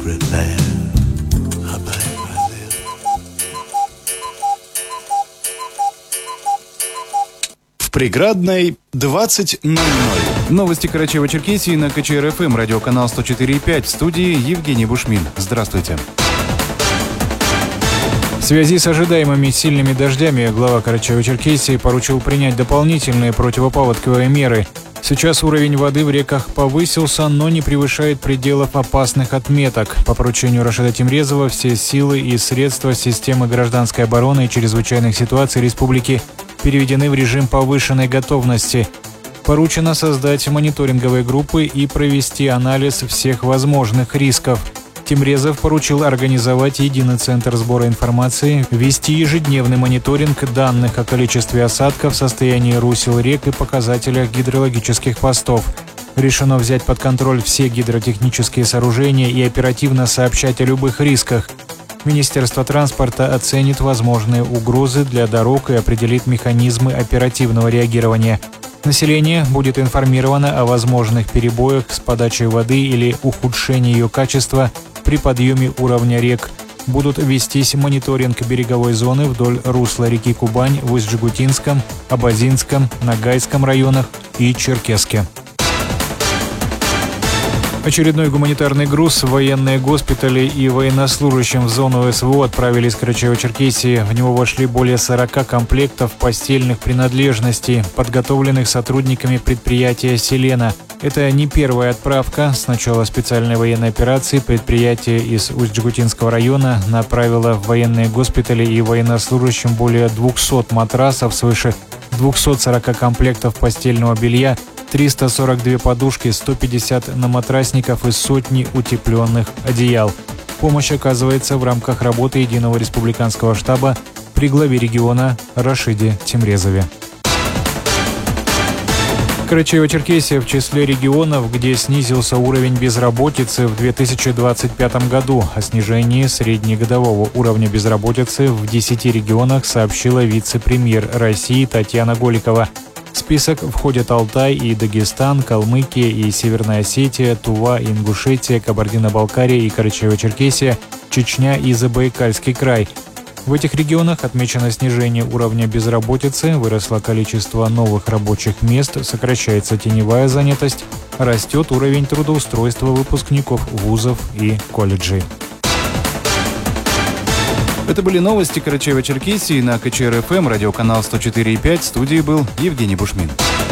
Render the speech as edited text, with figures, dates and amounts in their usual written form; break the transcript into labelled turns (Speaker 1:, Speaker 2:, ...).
Speaker 1: repair. I bite my lip.
Speaker 2: В Преградной 20:00. Новости Карачаево-Черкесии на КЧР-ФМ, радиоканал 104.5. В студии Евгений Бушмин. Здравствуйте.
Speaker 3: В связи с ожидаемыми сильными дождями глава Карачаево-Черкесии поручил принять дополнительные противопаводковые меры. Сейчас уровень воды в реках повысился, но не превышает пределов опасных отметок. По поручению Рашида Тимрезова все силы и средства системы гражданской обороны и чрезвычайных ситуаций республики переведены в режим повышенной готовности. Поручено создать мониторинговые группы и провести анализ всех возможных рисков. Тимрезов поручил организовать единый центр сбора информации, вести ежедневный мониторинг данных о количестве осадков, состоянии русел рек и показателях гидрологических постов. Решено взять под контроль все гидротехнические сооружения и оперативно сообщать о любых рисках. Министерство транспорта оценит возможные угрозы для дорог и определит механизмы оперативного реагирования. Население будет информировано о возможных перебоях с подачей воды или ухудшении ее качества при подъеме уровня рек. Будут вестись мониторинг береговой зоны вдоль русла реки Кубань в Усть-Жигутинском, Абазинском, Ногайском районах и Черкесске. Очередной гуманитарный груз в военные госпитали и военнослужащим в зону СВО отправили из Карачаево-Черкесии. В него вошли более 40 комплектов постельных принадлежностей, подготовленных сотрудниками предприятия «Селена». Это не первая отправка. С начала специальной военной операции предприятие из Усть-Жигутинского района направило в военные госпитали и военнослужащим более 200 матрасов, свыше 240 комплектов постельного белья, 342 подушки, 150 наматрасников и сотни утепленных одеял. Помощь оказывается в рамках работы единого республиканского штаба при главе региона Рашиде Тимрезове. Карачаево-Черкесия в числе регионов, где снизился уровень безработицы в 2025 году. О снижении среднегодового уровня безработицы в 10 регионах сообщила вице-премьер России Татьяна Голикова. В список входят Алтай и Дагестан, Калмыкия и Северная Осетия, Тува и Ингушетия, Кабардино-Балкария и Карачаево-Черкесия, Чечня и Забайкальский край. В этих регионах отмечено снижение уровня безработицы, выросло количество новых рабочих мест, сокращается теневая занятость, растет уровень трудоустройства выпускников вузов и колледжей.
Speaker 2: Это были новости Карачаево-Черкесии на КЧР-ФМ, радиоканал 104.5. В студии был Евгений Бушмин.